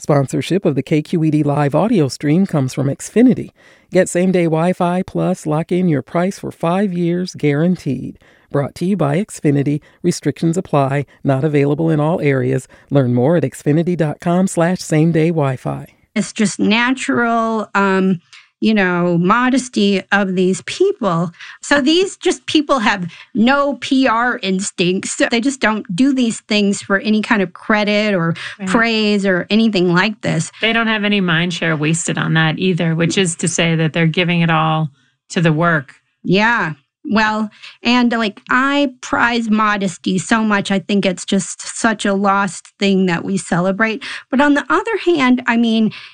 Sponsorship of the KQED live audio stream comes from Xfinity. Get same-day Wi-Fi plus lock in your price for 5 years guaranteed. Brought to you by Xfinity. Restrictions apply. Not available in all areas. Learn more at xfinity.com/same-day Wi-Fi. It's just natural, modesty of these people. So these just people have no PR instincts. They just don't do these things for any kind of credit or praise or anything like this. They don't have any mind share wasted on that either, which is to say that they're giving it all to the work. Yeah. Well, and I prize modesty so much. I think it's just such a lost thing that we celebrate. But on the other hand,